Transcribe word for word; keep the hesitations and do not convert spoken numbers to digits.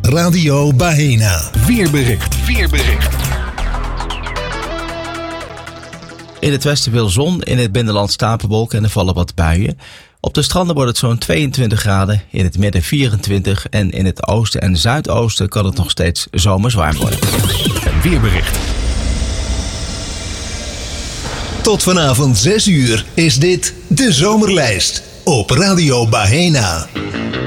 Radio Bahena. Weerbericht. Weerbericht. In het westen veel zon, in het binnenland stapelwolken en er vallen wat buien. Op de stranden wordt het zo'n tweeëntwintig graden, in het midden vierentwintig en in het oosten en zuidoosten kan het nog steeds zomers warm worden. Een weerbericht. Tot vanavond zes uur is dit de Zomerlijst op Radio Bahena.